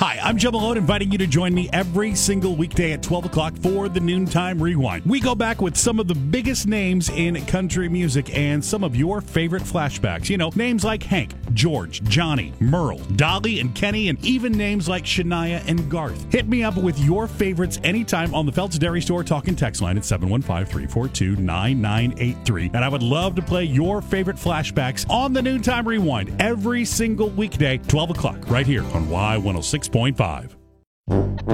Hi, I'm Joe Malone, inviting you to join me every single weekday at 12 o'clock for the Noontime Rewind. We go back with some of the biggest names in country music and some of your favorite flashbacks. You know, names like Hank, George, Johnny, Merle, Dolly, and Kenny, and even names like Shania and Garth. Hit me up with your favorites anytime on the Phelps Dairy Store talk and text line at 715-342-9983. And I would love to play your favorite flashbacks on the Noontime Rewind every single weekday, 12 o'clock, right here on Y106.5.